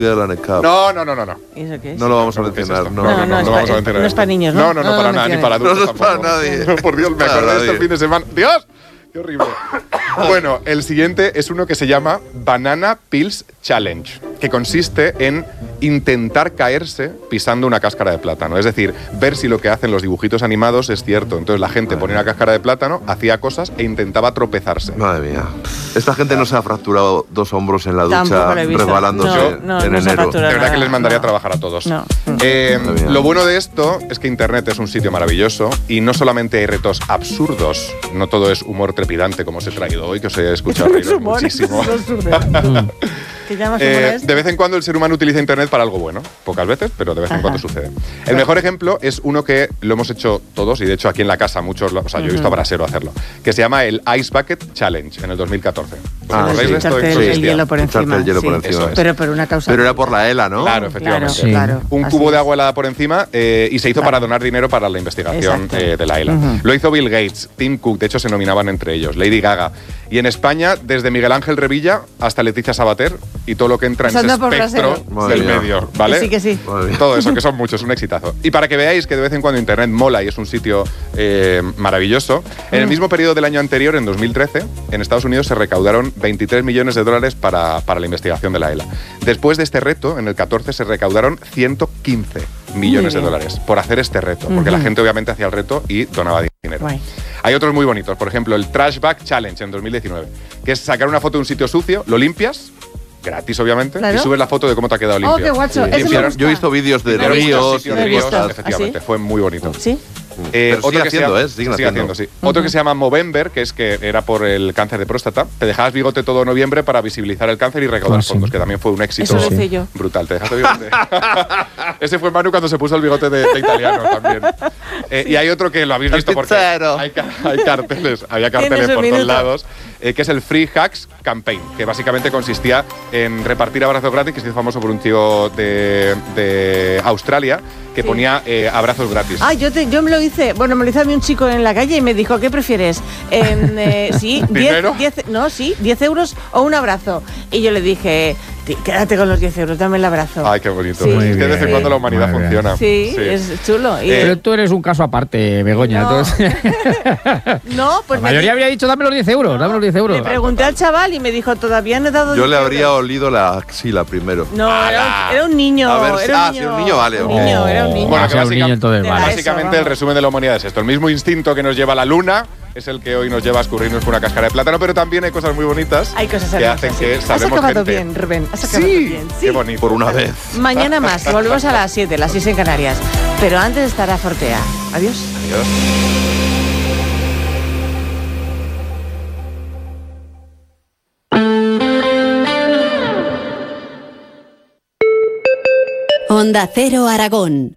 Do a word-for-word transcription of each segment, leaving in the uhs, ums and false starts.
de la NECAP. No, no, no, no. no. ¿Eso qué es? No lo vamos a mencionar. No, no, no, no, no, no vamos a mencionar. No es para niños, ¿no? No, no, no, no para no nada, ni para adultos No, no es para tampoco. nadie. No, por Dios, me Para acordé de nadie. este fin de semana. ¡Dios! ¡Qué horrible! Bueno, el siguiente es uno que se llama Banana Peels Challenge, que consiste en intentar caerse pisando una cáscara de plátano. Es decir, ver si lo que hacen los dibujitos animados es cierto. Entonces la gente ponía una cáscara de plátano, hacía cosas e intentaba tropezarse. Madre mía. Esta gente no se ha fracturado dos hombros en la ducha Tampoco lo he visto. resbalándose No, no, en no se ha enero. fracturado. De verdad que nada, les mandaría no. a trabajar a todos. No. Eh, Madre mía. lo bueno de esto es que Internet es un sitio maravilloso y no solamente hay retos absurdos, no todo es humor trepidante como os he traído hoy, que os he escuchado Eso no es reíros humor, muchísimo. eso es absurdo. ¿Qué llamas humor a Eh, esto? de vez en cuando el ser humano utiliza Internet para algo bueno. Pocas veces, pero de vez en Ajá. cuando sucede. El mejor ejemplo es uno que lo hemos hecho todos, y de hecho aquí en la casa muchos, lo- o sea, yo he visto a Brasero hacerlo, que se llama el Ice Bucket Challenge en el dos mil catorce. ¿Os Ah, acordáis sí. de esto? Echarte Eso el, el existía. hielo por Echarte encima. el hielo sí. por encima. Eso es. Pero por una causa. Pero era por la ELA, ¿no? Claro, efectivamente. Claro, claro. Un Así cubo es. de agua helada por encima eh, y se hizo Claro. para donar dinero para la investigación Exacto. eh, de la ELA. Ujú. Lo hizo Bill Gates, Tim Cook, de hecho se nominaban entre ellos, Lady Gaga. Y en España, desde Miguel Ángel Revilla hasta Leticia Sabater y todo lo que entra en ese Pasando por espectro Brasero. Madre del mía. medio, ¿vale? Que sí, que sí. Madre mía. Todo eso, que son muchos, un exitazo. Y para que veáis que de vez en cuando Internet mola y es un sitio eh, maravilloso, en el mismo periodo del año anterior, en dos mil trece, en Estados Unidos se recaudaron veintitrés millones de dólares para, para la investigación de la ELA. Después de este reto, en el catorce se recaudaron ciento quince millones de Muy bien. dólares por hacer este reto, porque la Ujú. gente obviamente hacía el reto y donaba dinero. Guay. Hay otros muy bonitos, por ejemplo, el Trash Bag Challenge en dos mil diecinueve, que es sacar una foto de un sitio sucio, lo limpias, gratis obviamente, Claro. y subes la foto de cómo te ha quedado limpio. Oh, qué guacho. Eso me Limpiaron- gusta. Yo he visto vídeos de de muchos ríos. sitios Lo he de visto. cosas, ¿Ah, efectivamente, sí? fue muy bonito. ¿Sí? Eh, Pero sigue que se haciendo, llama- ¿eh? Siguen sigue haciendo. haciendo, sí. Otro que se llama Movember, que es que era por el cáncer de próstata. Te dejabas bigote todo noviembre para visibilizar el cáncer y recaudar Ah, sí. fondos, que también fue un éxito Eso lo hice yo. brutal. Te dejaste bigote. Ese fue Manu cuando se puso el bigote de, de italiano también. Eh, Y hay otro que lo habéis El visto porque pizzero. hay, ca- hay carteles, había Tienes carteles un por minuto. todos lados, eh, que es el Free Hacks Campaign, que básicamente consistía en repartir abrazos gratis, que se hizo famoso por un tío de, de Australia que Sí. ponía eh, abrazos gratis. Ah, yo, te, yo me lo hice. Bueno, me lo hizo a mí un chico en la calle y me dijo, ¿qué prefieres? En, eh, sí, ¿Dinero? diez, diez, no, sí, diez euros o un abrazo. Y yo le dije, "Ti- quédate con los diez euros, dame el abrazo. Ay, qué bonito. Sí. Es Muy que de vez en bien. cuando la humanidad Muy bien. funciona. Sí, es chulo. Y- Eh, Pero tú eres un caso aparte, Begoña. No. Entonces, no, pues la me, mayoría habría dicho, dame los diez euros, dame los diez euros. le pregunté al chaval y me dijo, todavía no he dado Yo diez le habría euros". olido la axila primero. No, era un, era un niño. A ver, era un ah, niño, sí, un niño, vale, Un ok. niño, era un niño. Bueno, O que sea, un básica- niño entonces, de vale. la- Básicamente Eso, el vamos. resumen de la humanidad es esto. El mismo instinto que nos lleva a la luna es el que hoy nos lleva a escurrirnos con una cáscara de plátano, pero también hay cosas muy bonitas Hay cosas que hermosas, hacen sí. que Has sabemos acabado gente. bien, Rubén. Has acabado Sí, bien. Sí. qué bonito. Por una vez. Mañana más. Volvemos a las siete, las seis en Canarias. Pero antes estará Fortea. Adiós. Adiós. Onda Cero Aragón.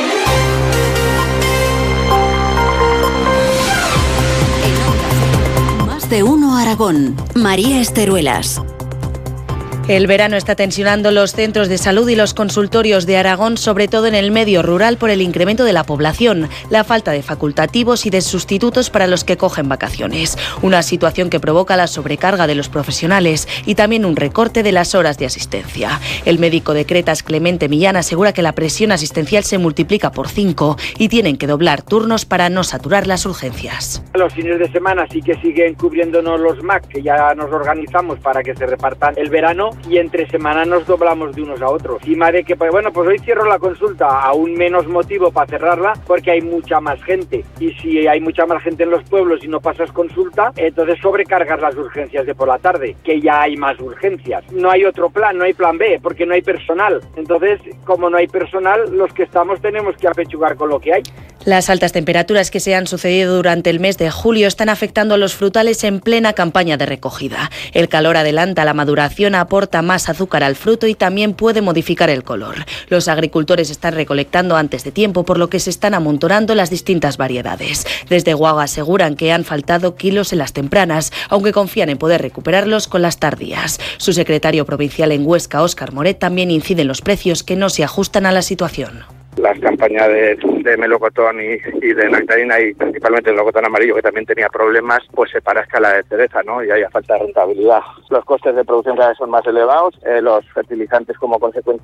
Más de uno Aragón. María Esteruelas. El verano está tensionando los centros de salud y los consultorios de Aragón, sobre todo en el medio rural, por el incremento de la población, la falta de facultativos y de sustitutos para los que cogen vacaciones. Una situación que provoca la sobrecarga de los profesionales y también un recorte de las horas de asistencia. El médico de Cretas, Clemente Millán, asegura que la presión asistencial se multiplica por cinco y tienen que doblar turnos para no saturar las urgencias. Los fines de semana sí que siguen cubriéndonos los M A C, que ya nos organizamos para que se repartan el verano, y entre semana nos doblamos de unos a otros. Y madre que, pues bueno, pues hoy cierro la consulta, aún menos motivo para cerrarla porque hay mucha más gente. Y si hay mucha más gente en los pueblos y no pasas consulta, entonces sobrecargas las urgencias de por la tarde, que ya hay más urgencias. No hay otro plan, no hay plan B, porque no hay personal. Entonces, como no hay personal, los que estamos tenemos que apechugar con lo que hay. Las altas temperaturas que se han sucedido durante el mes de julio están afectando a los frutales en plena campaña de recogida. El calor adelanta la maduración, aporta más azúcar al fruto y también puede modificar el color. Los agricultores están recolectando antes de tiempo, por lo que se están amontonando las distintas variedades. Desde Guaga aseguran que han faltado kilos en las tempranas, aunque confían en poder recuperarlos con las tardías. Su secretario provincial en Huesca, Óscar Moret, también incide en los precios que no se ajustan a la situación. Las campañas de, de melocotón y, y de nectarina, y principalmente el melocotón amarillo, que también tenía problemas, pues se para a escala de cereza, ¿no? Y haya falta de rentabilidad. Los costes de producción cada vez son más elevados, eh, los fertilizantes como consecuencia